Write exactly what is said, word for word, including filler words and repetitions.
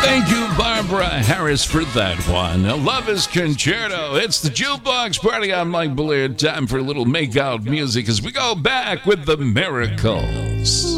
Thank you, Barbara Harris, for that one. Love is Concerto. It's the Jukebox Party. I'm Mike Blair. Time for a little make-out music as we go back with the Miracles.